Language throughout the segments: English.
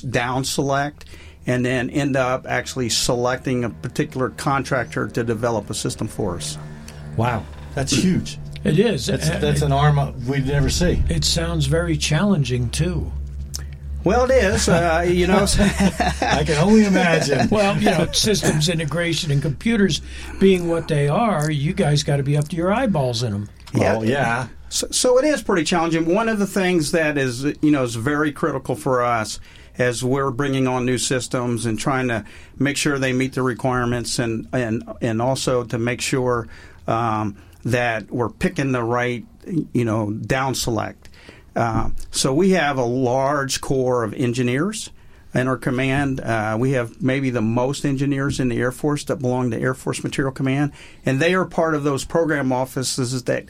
down select, and then end up actually selecting a particular contractor to develop a system for us. Wow, that's huge. It is. That's an arm we'd never see. It sounds very challenging, too. Well, it is. I can only imagine. Well, systems integration and computers being what they are, you guys got to be up to your eyeballs in them. Well, yeah. So it is pretty challenging. One of the things that is very critical for us as we're bringing on new systems and trying to make sure they meet the requirements, and also to make sure that we're picking the right down select. So we have a large core of engineers in our command. We have maybe the most engineers in the Air Force that belong to Air Force Material Command, and they are part of those program offices that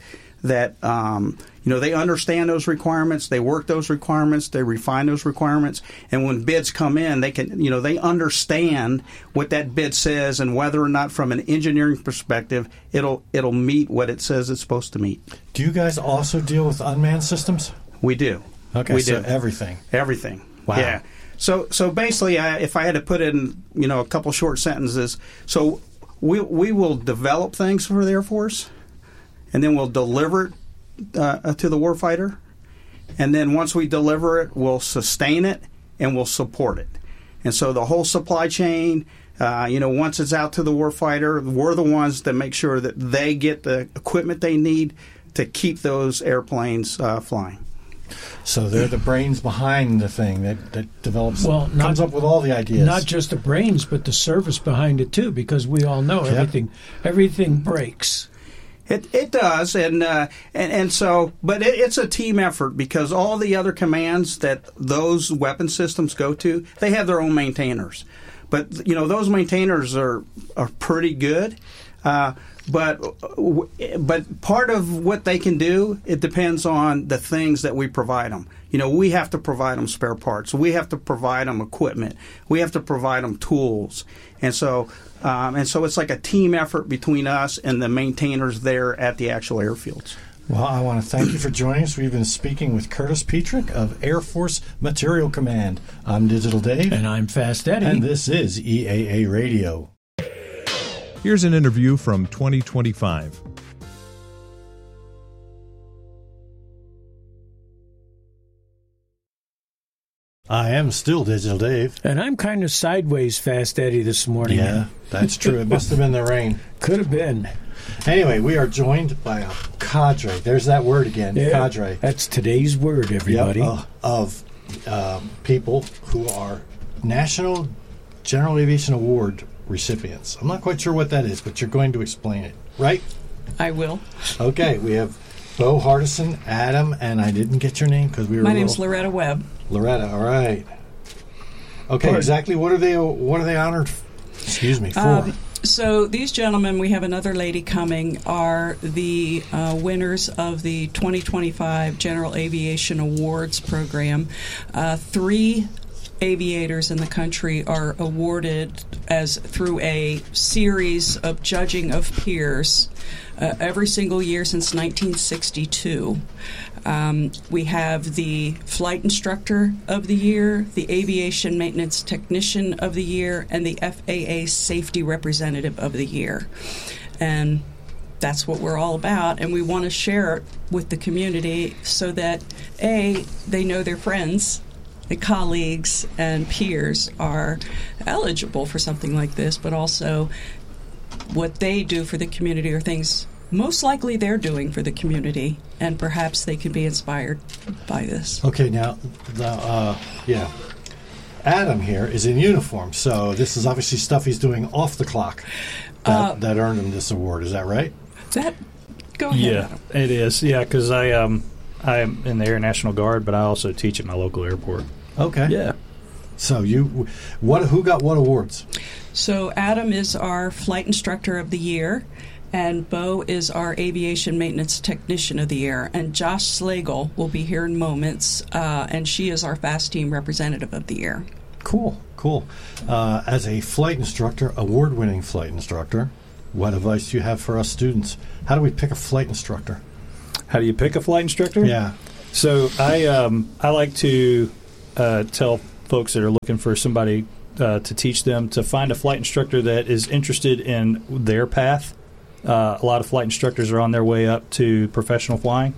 they understand those requirements, they work those requirements, they refine those requirements, and when bids come in, they can they understand what that bid says and whether or not, from an engineering perspective, it'll meet what it says it's supposed to meet. Do you guys also deal with unmanned systems? We do. Okay, we so do. Everything. Wow. Yeah. So basically, if I had to put in a couple short sentences, so we will develop things for the Air Force, and then we'll deliver it to the warfighter, and then once we deliver it, we'll sustain it and we'll support it. And so the whole supply chain, once it's out to the warfighter, we're the ones that make sure that they get the equipment they need to keep those airplanes flying. So they're the brains behind the thing that develops, comes up with all the ideas. Not just the brains, but the service behind it too, because we all know everything breaks. It does, and so, but it's a team effort, because all the other commands that those weapon systems go to, they have their own maintainers, but those maintainers are pretty good. But part of what they can do, it depends on the things that we provide them. We have to provide them spare parts. We have to provide them equipment. We have to provide them tools. And so it's like a team effort between us and the maintainers there at the actual airfields. Well, I want to thank you for joining us. We've been speaking with Curtis Petrick of Air Force Material Command. I'm Digital Dave. And I'm Fast Eddie. And this is EAA Radio. Here's an interview from 2025. I am still Digital Dave. And I'm kind of sideways Fast Eddie this morning. Yeah, that's true. It must have been the rain. Could have been. Anyway, we are joined by a cadre. There's that word again, cadre. That's today's word, everybody. Yep, of people who are National General Aviation Award recipients. I'm not quite sure what that is, but you're going to explain it, right? I will. Okay, we have Bo Hardison, Adam, and I didn't get your name because we were. My name's Loretta Webb. Loretta, all right. Okay, exactly. What are they honored? For? So these gentlemen, we have another lady coming, are the winners of the 2025 General Aviation Awards program. 3 aviators in the country are awarded through a series of judging of peers every single year since 1962. We have the Flight Instructor of the Year, the Aviation Maintenance Technician of the Year, and the FAA Safety Representative of the Year. And that's what we're all about, and we want to share it with the community so that, A, they know their friends, the colleagues and peers are eligible for something like this, but also what they do for the community are things most likely they're doing for the community, and perhaps they could be inspired by this. Okay, now, Adam here is in uniform, so this is obviously stuff he's doing off the clock that earned him this award. Is that right? Go ahead. Yeah, Adam. it is. Yeah, because I'm in the Air National Guard, but I also teach at my local airport. Okay. Yeah. So who got what awards? So Adam is our Flight Instructor of the Year, and Bo is our Aviation Maintenance Technician of the Year, and Josh Slagle will be here in moments, and she is our Fast Team Representative of the Year. Cool. As a flight instructor, award-winning flight instructor, what advice do you have for us students? How do we pick a flight instructor? How do you pick a flight instructor? Yeah. So I like to tell folks that are looking for somebody to teach them, to find a flight instructor that is interested in their path. A lot of flight instructors are on their way up to professional flying.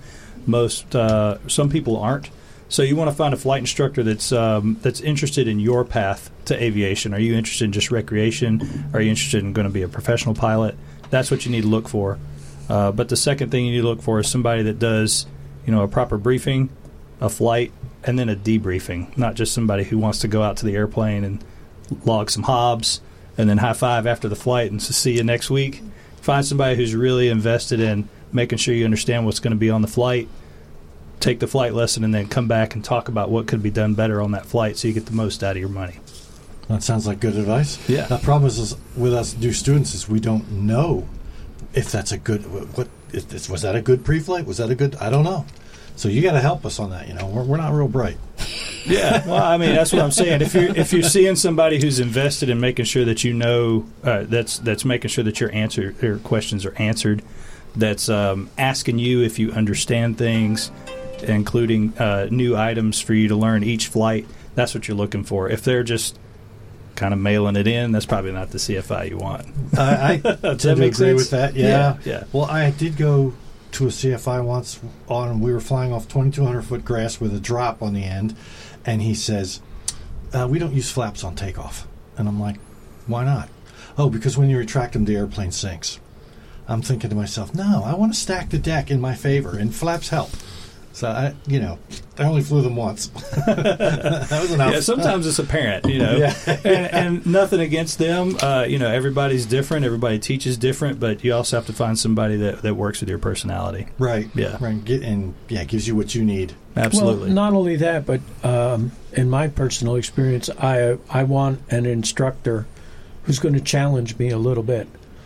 Some people aren't. So you want to find a flight instructor that's interested in your path to aviation. Are you interested in just recreation? Are you interested in going to be a professional pilot? That's what you need to look for. But the second thing you need to look for is somebody that does, a proper briefing, a flight, and then a debriefing. Not just somebody who wants to go out to the airplane and log some hobs and then high five after the flight and see you next week. Find somebody who's really invested in making sure you understand what's going to be on the flight, take the flight lesson, and then come back and talk about what could be done better on that flight so you get the most out of your money. That sounds like good advice. Yeah. The problem is with us new students is we don't know if that's a good. Was that a good pre-flight? Was that a good? I don't know. So you got to help us on that. We're not real bright. Yeah, well, I mean, that's what I'm saying. If you're seeing somebody who's invested in making sure that that's making sure that your questions are answered, that's asking you if you understand things, including new items for you to learn each flight, that's what you're looking for. If they're just kind of mailing it in, that's probably not the CFI you want. I tend to agree with that. Yeah. Well, I did go to a CFI once we were flying off 2,200-foot grass with a drop on the end, and he says, we don't use flaps on takeoff. And I'm like, why not? Oh, because when you retract them, the airplane sinks. I'm thinking to myself, no, I want to stack the deck in my favor, and flaps help. So, I only flew them once. That was enough. Yeah, sometimes it's apparent, Yeah. and nothing against them. Everybody's different. Everybody teaches different, but you also have to find somebody that works with your personality. Right. Yeah. Right. Gives you what you need. Absolutely. Well, not only that, but in my personal experience, I want an instructor who's going to challenge me a little bit.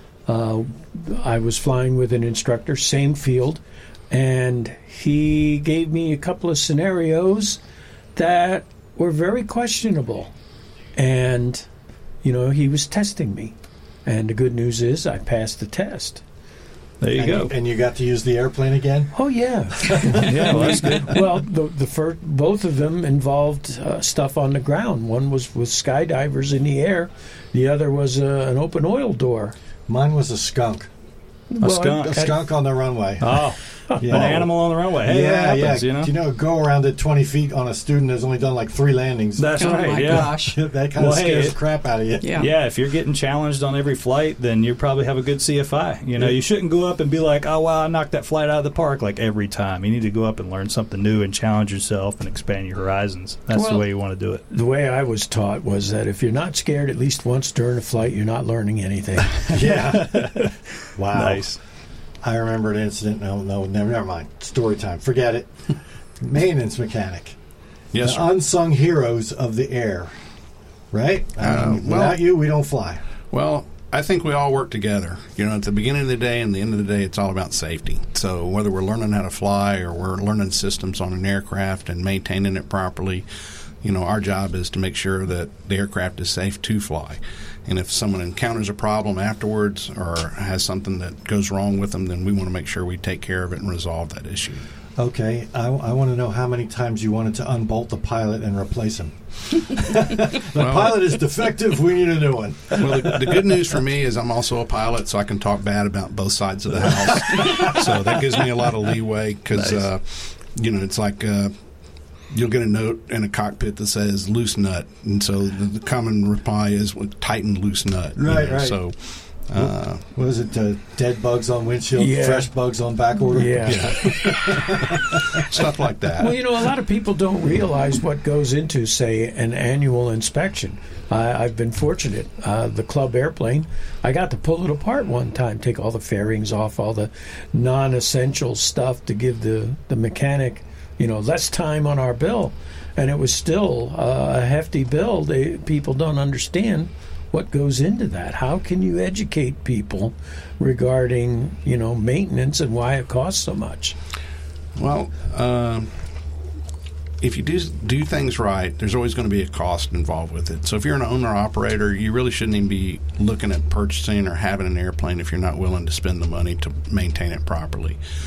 I was flying with an instructor, same field, and he gave me a couple of scenarios that were very questionable. And, he was testing me. And the good news is I passed the test. There you go. And you got to use the airplane again? Oh, yeah. Yeah, well, that's good. Well, both of them involved stuff on the ground. One was with skydivers in the air. The other was an open oil door. Mine was a skunk. A skunk? A skunk on the runway. Oh, yeah. An animal on the runway. Hey, that happens, Do go around at 20 feet on a student that's only done like 3 landings. That's right, my gosh. That kind of scares the crap out of you. Yeah, if you're getting challenged on every flight, then you probably have a good CFI. You shouldn't go up and be like, oh, wow, I knocked that flight out of the park like every time. You need to go up and learn something new and challenge yourself and expand your horizons. That's the way you want to do it. The way I was taught was that if you're not scared at least once during a flight, you're not learning anything. Yeah. Wow. Nice. I remember an incident. No, never mind. Story time. Forget it. Maintenance mechanic. Yes, the unsung heroes of the air. Right? Without you, we don't fly. Well, I think we all work together. At the beginning of the day and the end of the day, it's all about safety. So whether we're learning how to fly or we're learning systems on an aircraft and maintaining it properly, our job is to make sure that the aircraft is safe to fly. And if someone encounters a problem afterwards or has something that goes wrong with them, then we want to make sure we take care of it and resolve that issue. Okay, I want to know how many times you wanted to unbolt the pilot and replace him. The pilot is defective, we need a new one. Well, the good news for me is I'm also a pilot, so I can talk bad about both sides of the house. So that gives me a lot of leeway because, it's like... you'll get a note in a cockpit that says loose nut, and so the common reply is tighten loose nut. Right. So, what is it? Dead bugs on windshield, fresh bugs on back order. Yeah. Stuff like that. Well, a lot of people don't realize what goes into, say, an annual inspection. I've been fortunate. The club airplane, I got to pull it apart one time, take all the fairings off, all the non-essential stuff to give the mechanic less time on our bill, and it was still a hefty bill. People don't understand what goes into that. How can you educate people regarding, maintenance and why it costs so much? Well, if you do things right, there's always going to be a cost involved with it. So if you're an owner-operator, you really shouldn't even be looking at purchasing or having an airplane if you're not willing to spend the money to maintain it properly.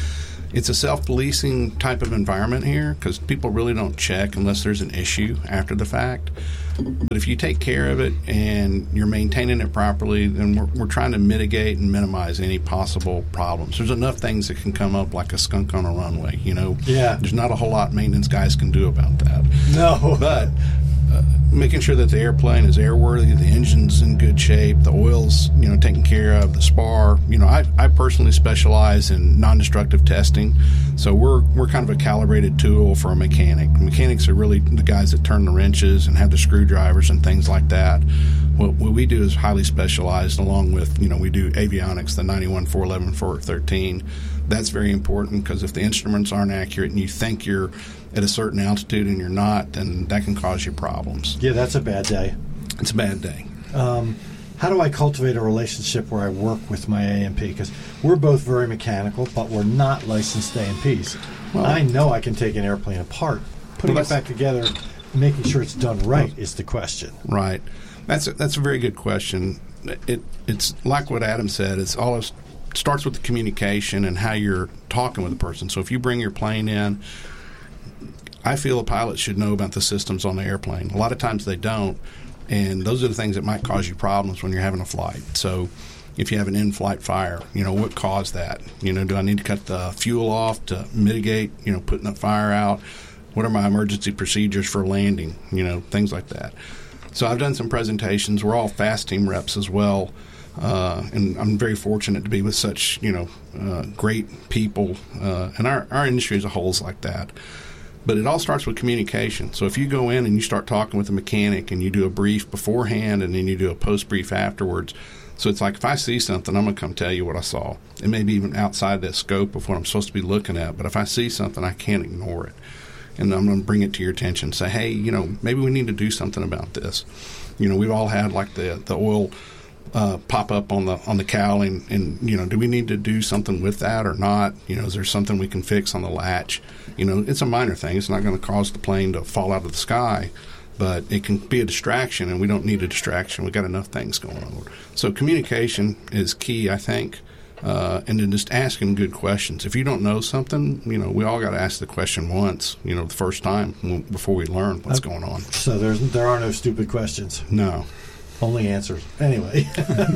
It's a self-policing type of environment here because people really don't check unless there's an issue after the fact. But if you take care of it and you're maintaining it properly, then we're trying to mitigate and minimize any possible problems. There's enough things that can come up like a skunk on a runway, Yeah. There's not a whole lot maintenance guys can do about that. No. But making sure that the airplane is airworthy, the engine's in good shape, the oil's taken care of, the spar. I personally specialize in non-destructive testing, so we're kind of a calibrated tool for a mechanic. Mechanics are really the guys that turn the wrenches and have the screwdrivers and things like that. What we do is highly specialized, along with we do avionics, the 91, 411, 413. That's very important because if the instruments aren't accurate and you think you're at a certain altitude and you're not, then that can cause you problems. Yeah, that's a bad day. It's a bad day. How do I cultivate a relationship where I work with my A&P? Because we're both very mechanical, but we're not licensed A&Ps. Well, I know I can take an airplane apart. Putting it back together, making sure it's done right is the question. Right. That's a very good question. It's like what Adam said. It starts with the communication and how you're talking with the person. So if you bring your plane in, I feel a pilot should know about the systems on the airplane. A lot of times they don't, and those are the things that might cause you problems when you're having a flight. So if you have an in-flight fire, what caused that? Do I need to cut the fuel off to mitigate, putting the fire out? What are my emergency procedures for landing? Things like that. So I've done some presentations. We're all FAST team reps as well. And I'm very fortunate to be with such, great people. And our industry as a whole is like that. But it all starts with communication. So if you go in and you start talking with a mechanic and you do a brief beforehand and then you do a post-brief afterwards, so it's like if I see something, I'm going to come tell you what I saw. It may be even outside that scope of what I'm supposed to be looking at, but if I see something, I can't ignore it. And I'm going to bring it to your attention. Say, hey, maybe we need to do something about this. We've all had like the oil pop up on the cowl, and do we need to do something with that or not? Is there something we can fix on the latch? It's a minor thing. It's not going to cause the plane to fall out of the sky, but it can be a distraction, and we don't need a distraction. We've got enough things going on. So communication is key, I think, and then just asking good questions. If you don't know something, we all got to ask the question once, the first time before we learn what's going on. So there are no stupid questions. No. Only answers. Anyway.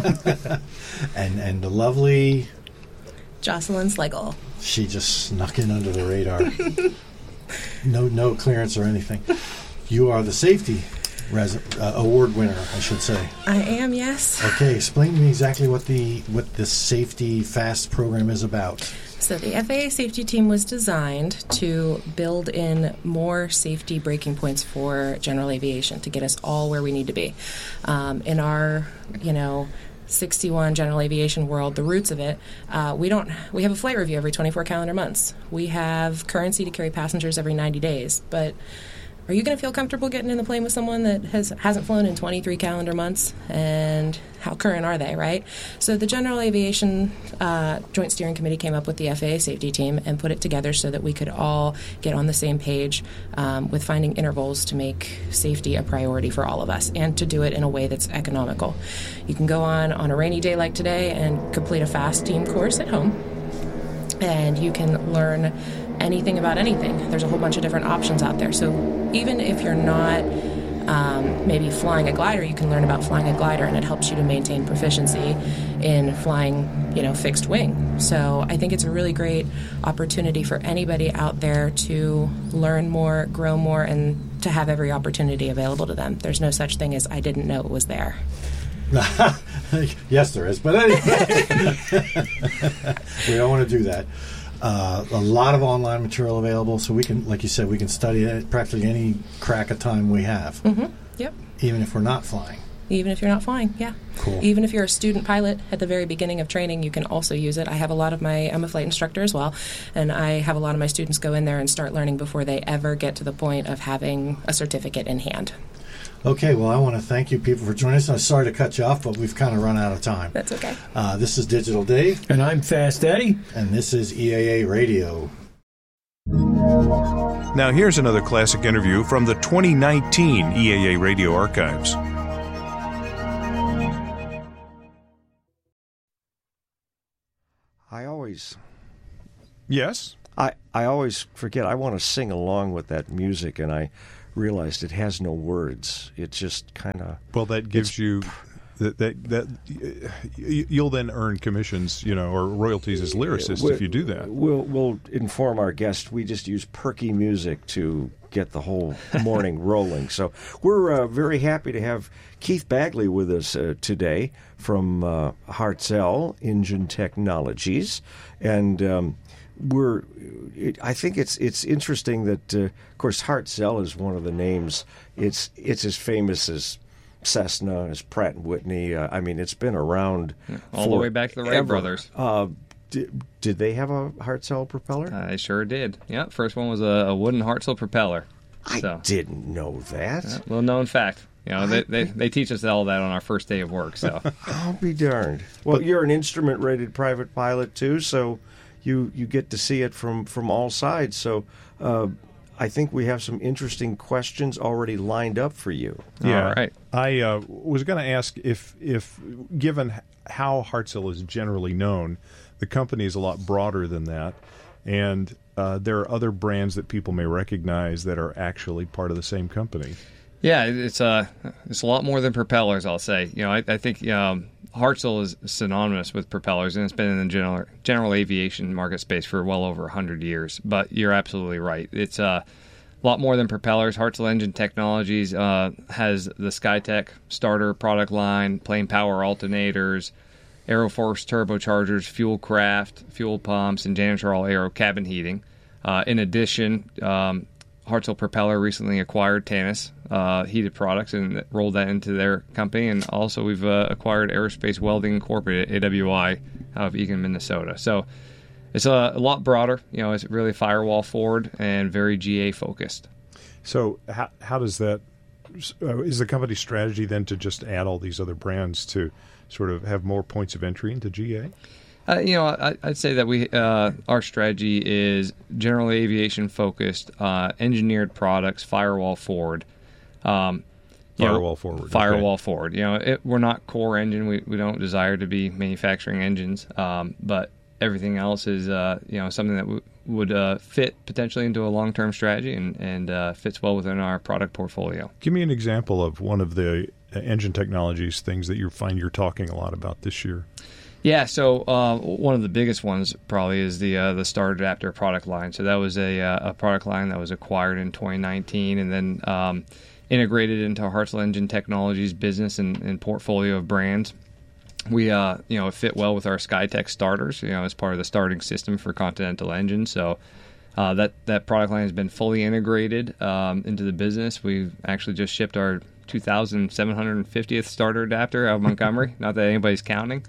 and the lovely Jocelyn Slegel. She just snuck in under the radar. No clearance or anything. You are the safety award winner, I should say. I am, yes. Okay, explain to me exactly what the Safety FAST program is about. So the FAA safety team was designed to build in more safety breaking points for general aviation to get us all where we need to be. In our, 61 general aviation world, the roots of it, we have a flight review every 24 calendar months. We have currency to carry passengers every 90 days, but are you going to feel comfortable getting in the plane with someone that hasn't flown in 23 calendar months? And how current are they, right? So the General Aviation Joint Steering Committee came up with the FAA safety team and put it together so that we could all get on the same page with finding intervals to make safety a priority for all of us and to do it in a way that's economical. You can go on a rainy day like today and complete a FAST team course at home, and you can learn anything about anything. There's a whole bunch of different options out there. So even if you're not maybe flying a glider, you can learn about flying a glider, and it helps you to maintain proficiency in flying, fixed wing. So I think it's a really great opportunity for anybody out there to learn more, grow more, and to have every opportunity available to them. There's no such thing as I didn't know it was there. Yes, there is. But anyway, we don't want to do that. A lot of online material available, so we can, like you said, we can study it practically any crack of time we have. Mm-hmm. Yep. Even if we're not flying. Even if you're not flying, yeah. Cool. Even if you're a student pilot at the very beginning of training, you can also use it. I'm a flight instructor as well, and I have a lot of my students go in there and start learning before they ever get to the point of having a certificate in hand. Okay, well, I want to thank you people for joining us. I'm sorry to cut you off, but we've kind of run out of time. That's okay. This is Digital Dave. And I'm Fast Eddie. And this is EAA Radio. Now here's another classic interview from the 2019 EAA Radio Archives. I always... Yes? I always forget. I want to sing along with that music, and I realized it has no words. It just kind of... Well, that gives you... That you'll then earn commissions, or royalties as lyricists if you do that. We'll inform our guests. We just use perky music to get the whole morning rolling. So we're very happy to have Keith Bagley with us today from Hartzell Engine Technologies, and I think it's interesting that of course Hartzell is one of the names. It's as famous as Cessna, as Pratt & Whitney. I mean, it's been around all the way back to the Wright brothers. Did they have a Hartzell propeller? I sure did. Yeah, first one was a wooden Hartzell propeller. I didn't know that. Little known fact. They teach us all that on our first day of work. So I'll be darned. Well, you're an instrument-rated private pilot too, so you get to see it from all sides. So I think we have some interesting questions already lined up for you. Yeah, all right. I was going to ask if given how Hartzell is generally known, the company is a lot broader than that, and there are other brands that people may recognize that are actually part of the same company. Yeah, it's a lot more than propellers, I'll say. I think Hartzell is synonymous with propellers, and it's been in the general aviation market space for well over 100 years. But you're absolutely right. It's a lot more than propellers. Hartzell Engine Technologies has the SkyTech starter product line, plane power alternators, Aeroforce turbochargers, fuel craft, fuel pumps, and janitorial aero cabin heating. In addition, Hartzell Propeller recently acquired Tannis Heated Products and rolled that into their company. And also we've acquired Aerospace Welding Incorporated, AWI, out of Eagan, Minnesota. So it's a lot broader. It's really firewall forward and very GA focused. So how does that is the company's strategy then to just add all these other brands to sort of have more points of entry into GA? I'd say that our strategy is general aviation focused, engineered products, firewall forward. Firewall forward. Firewall forward. We're not core engine. We don't desire to be manufacturing engines, but everything else is something that would fit potentially into a long-term strategy and fits well within our product portfolio. Give me an example of one of the engine technologies things that you find you're talking a lot about this year. Yeah, so one of the biggest ones probably is the Star Adapter product line. So that was a product line that was acquired in 2019 and then integrated into Hartzell Engine Technologies business and portfolio of brands. We it fit well with our SkyTech starters, as part of the starting system for Continental engines. So that product line has been fully integrated into the business. We've actually just shipped our 2,750th starter adapter out of Montgomery. Not that anybody's counting.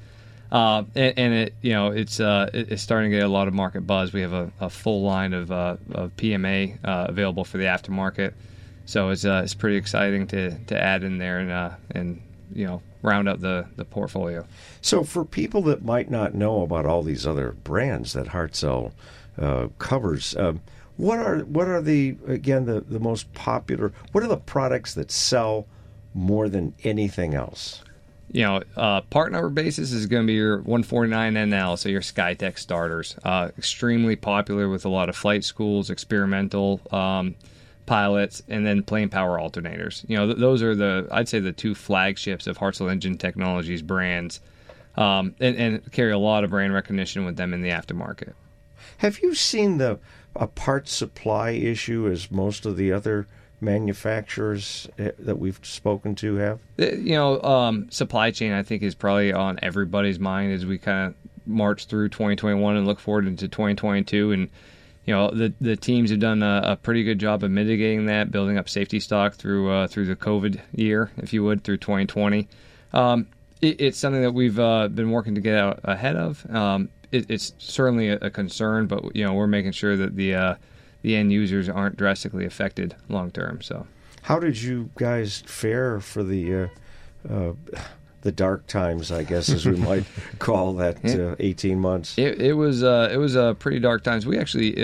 It's starting to get a lot of market buzz. We have a full line of PMA available for the aftermarket, so it's pretty exciting to add in there and round out the portfolio. So for people that might not know about all these other brands that Hartzell covers, what are the most popular? What are the products that sell more than anything else? Part number basis is going to be your 149NL, so your SkyTech starters. Extremely popular with a lot of flight schools, experimental pilots, and then plane power alternators. Those are I'd say the two flagships of Hartzell Engine Technologies brands, and carry a lot of brand recognition with them in the aftermarket. Have you seen a parts supply issue as most of the other manufacturers that we've spoken to have? Supply chain, I think, is probably on everybody's mind as we kind of march through 2021 and look forward into 2022. And the teams have done a pretty good job of mitigating that, building up safety stock through the COVID year, if you would, through 2020. It's something that we've been working to get out ahead of. It's certainly a concern, but we're making sure that the end users aren't drastically affected long term. So, how did you guys fare for the dark times, I guess, as we might call that 18 months? It was pretty dark times. We actually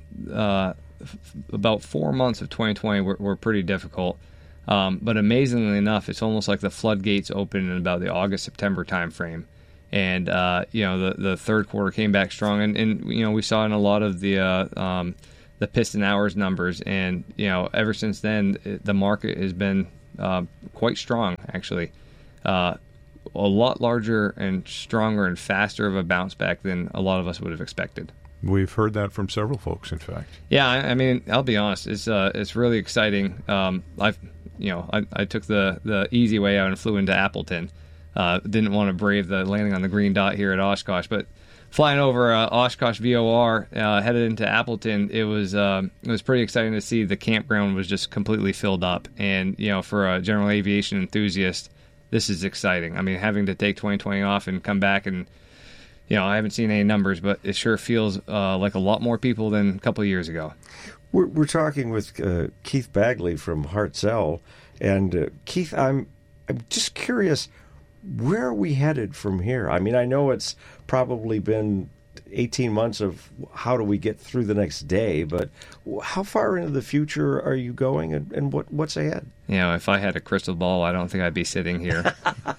about 4 months of 2020 were pretty difficult. But amazingly enough, it's almost like the floodgates opened in about the August-September timeframe. And the third quarter came back strong, and we saw in a lot of the piston hours numbers, and ever since then the market has been quite strong, actually. A lot larger and stronger and faster of a bounce back than a lot of us would have expected. We've heard that from several folks, in fact. Yeah, I mean, I'll be honest, it's really exciting. I took the easy way out and flew into Appleton. Didn't want to brave the landing on the green dot here at Oshkosh, but flying over Oshkosh VOR, headed into Appleton, it was pretty exciting to see the campground was just completely filled up. And for a general aviation enthusiast, this is exciting. I mean, having to take 2020 off and come back, and I haven't seen any numbers, but it sure feels like a lot more people than a couple of years ago. We're talking with Keith Bagley from Hartzell, and Keith, I'm just curious. Where are we headed from here? I mean, I know it's probably been 18 months of how do we get through the next day, but how far into the future are you going, and what's ahead? If I had a crystal ball, I don't think I'd be sitting here.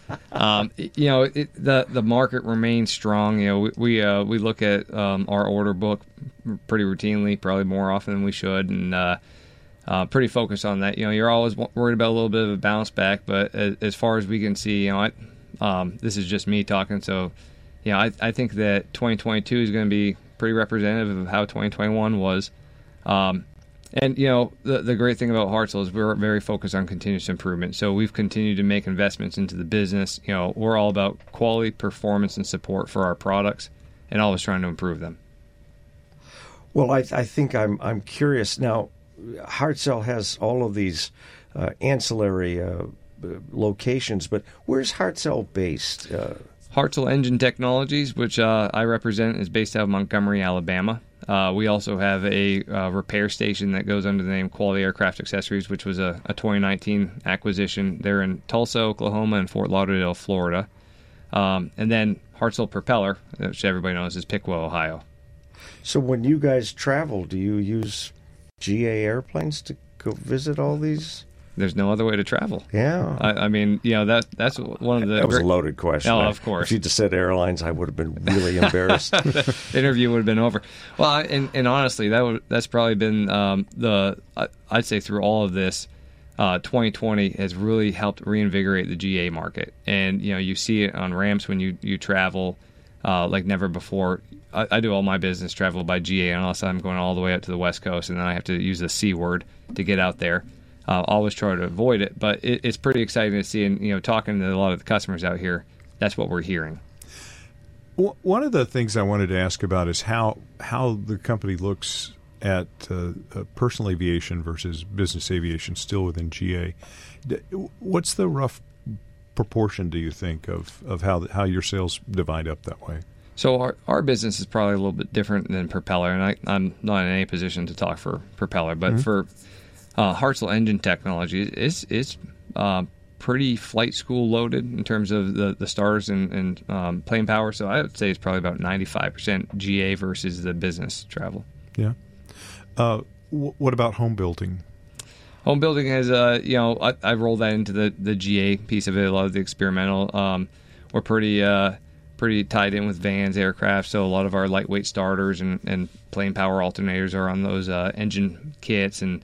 The market remains strong. We look at our order book pretty routinely, probably more often than we should, and pretty focused on that. You're always worried about a little bit of a bounce back, but as far as we can see, this is just me talking. So, I think that 2022 is going to be pretty representative of how 2021 was. And the great thing about Hartzell is we're very focused on continuous improvement. So we've continued to make investments into the business. We're all about quality, performance, and support for our products, and always trying to improve them. Well, I think I'm curious now. Hartzell has all of these ancillary locations, but where's Hartzell based? Hartzell Engine Technologies, which I represent, is based out of Montgomery, Alabama. We also have a repair station that goes under the name Quality Aircraft Accessories, which was a 2019 acquisition. They're in Tulsa, Oklahoma, and Fort Lauderdale, Florida. And then Hartzell Propeller, which everybody knows is Piqua, Ohio. So when you guys travel, do you use GA airplanes to go visit all these? There's no other way to travel. Yeah. I mean, that's one of the... That was a loaded question. Oh, of course. If you just said airlines, I would have been really embarrassed. The interview would have been over. Well, and honestly, that's probably been I'd say through all of this, 2020 has really helped reinvigorate the GA market. And, you see it on ramps when you travel like never before. I do all my business travel by GA unless I'm going all the way up to the West Coast, and then I have to use the C word to get out there. Always try to avoid it, but it's pretty exciting to see. And talking to a lot of the customers out here, that's what we're hearing. One of the things I wanted to ask about is how the company looks at personal aviation versus business aviation still within GA. What's the rough proportion, do you think, of how your sales divide up that way? So our business is probably a little bit different than Propeller, and I'm not in any position to talk for Propeller, but for Hartzell Engine Technology is pretty flight school loaded in terms of the stars and plane power. So I would say it's probably about 95% GA versus the business travel. Yeah. What about home building? Home building has, I rolled that into the GA piece of it. A lot of the experimental. We're pretty tied in with vans, aircraft. So a lot of our lightweight starters and plane power alternators are on those engine kits, and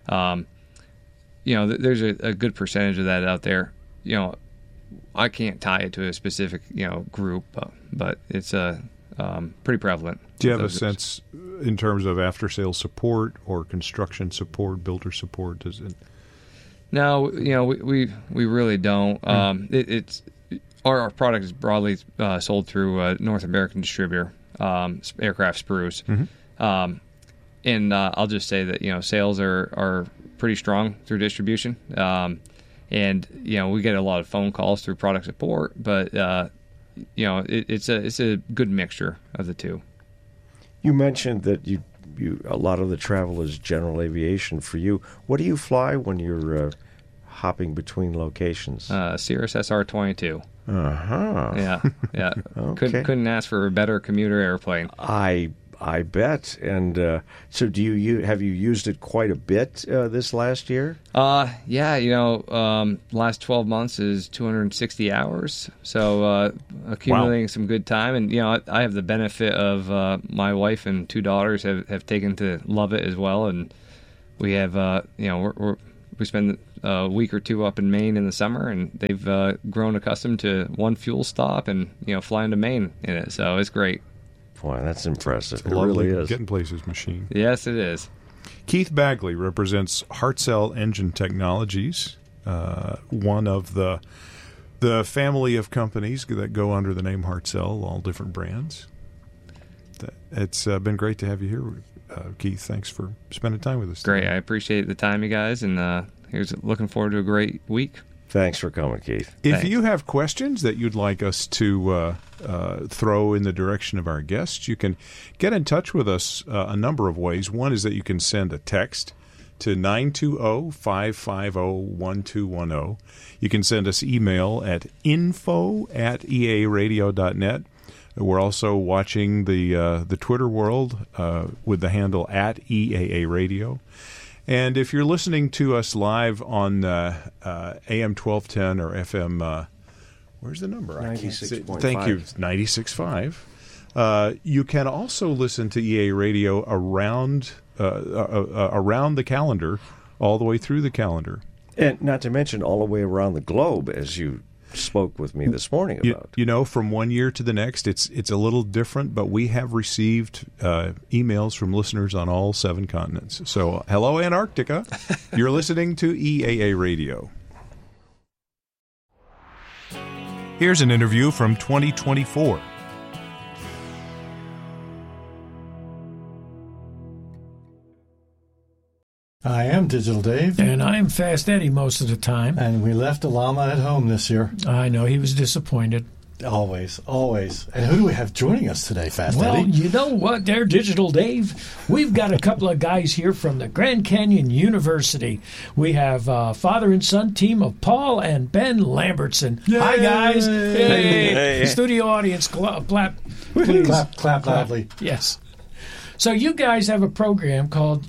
there's a good percentage of that out there. I can't tie it to a specific group, but it's pretty prevalent. Do you have a sense in terms of after sales support or construction support, builder support? Does it? No, we really don't. It's our product is broadly sold through a North American distributor, Aircraft Spruce. Mm-hmm. And I'll just say that sales are pretty strong through distribution, and we get a lot of phone calls through product support, but it's a good mixture of the two. You mentioned that you a lot of the travel is general aviation for you. What do you fly when you're hopping between locations? Cirrus SR-22. Uh-huh. Yeah. Okay. Couldn't ask for a better commuter airplane. I I bet. And so have you used it quite a bit this last year? Yeah, last 12 months is 260 hours. So accumulating some good time. And, I have the benefit of my wife and 2 daughters have taken to love it as well. And we have, we spend a week or two up in Maine in the summer, and they've grown accustomed to one fuel stop and, flying to Maine in it. So it's great. Boy, that's impressive. It really is. Getting places machine. Yes, it is. Keith Bagley represents Hartzell Engine Technologies, one of the family of companies that go under the name Hartzell, all different brands. It's been great to have you here, Keith. Thanks for spending time with us today. Great. I appreciate the time, you guys, and here's looking forward to a great week. Thanks for coming, Keith. If you have questions that you'd like us to throw in the direction of our guests, you can get in touch with us a number of ways. One is that you can send a text to 920-550-1210. You can send us email at info@eaaradio.net. We're also watching the Twitter world with the handle @EAA Radio. And if you're listening to us live on AM 1210 or FM, where's the number? 96.5. Thank you, 96.5. You can also listen to EA Radio around the calendar, all the way through the calendar. And not to mention all the way around the globe, as you spoke with me this morning about. From one year to the next, it's a little different, but we have received emails from listeners on all 7 continents. So, hello, Antarctica. You're listening to EAA Radio. Here's an interview from 2024. I am Digital Dave. And I'm Fast Eddie most of the time. And we left a llama at home this year. I know, he was disappointed. Always, always. And who do we have joining us today, Fast Eddie? Well, you know what there, Digital Dave? We've got a couple of guys here from the Grand Canyon University. We have father and son team of Paul and Ben Lambertson. Yay! Hi, guys. Hey. Studio audience, clap, please. Clap loudly. Yes. So you guys have a program called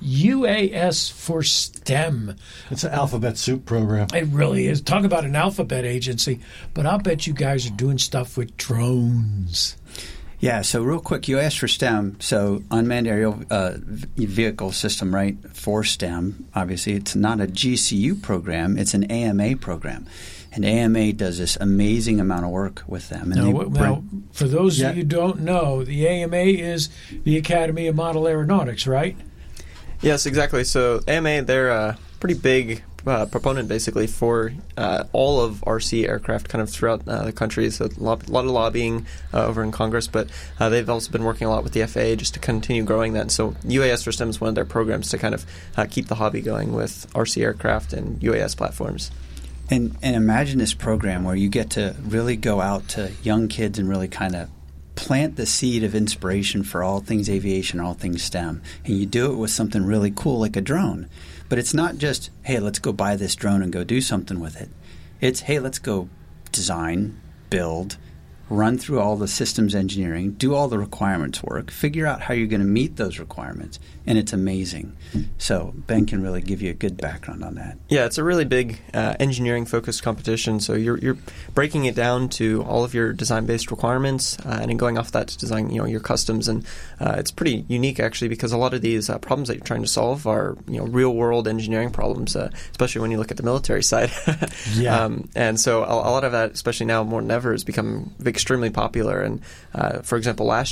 UAS for STEM. It's an alphabet soup program. It really is. Talk about an alphabet agency. But I'll bet you guys are doing stuff with drones. Yeah, so real quick, UAS for STEM, so unmanned aerial vehicle system, right, for STEM. Obviously, it's not a GCU program. It's an AMA program. And AMA does this amazing amount of work with them. And now, for those of you who don't know, the AMA is the Academy of Model Aeronautics, right? Yes, exactly. So AMA, they're a pretty big proponent, basically, for all of RC aircraft kind of throughout the country. So a lot of lobbying over in Congress, but they've also been working a lot with the FAA just to continue growing that. And so UAS for STEM is one of their programs to kind of keep the hobby going with RC aircraft and UAS platforms. And imagine this program where you get to really go out to young kids and really kind of plant the seed of inspiration for all things aviation, all things STEM. And you do it with something really cool like a drone. But it's not just, hey, let's go buy this drone and go do something with it. It's, hey, let's go design, build, run through all the systems engineering, do all the requirements work, figure out how you're going to meet those requirements, and it's amazing. So Ben can really give you a good background on that. Yeah, it's a really big engineering-focused competition, so you're breaking it down to all of your design-based requirements and then going off that to design your customs, and it's pretty unique, actually, because a lot of these problems that you're trying to solve are real-world engineering problems, especially when you look at the military side. Yeah. And so a lot of that, especially now more than ever, has become extremely popular. And for example, last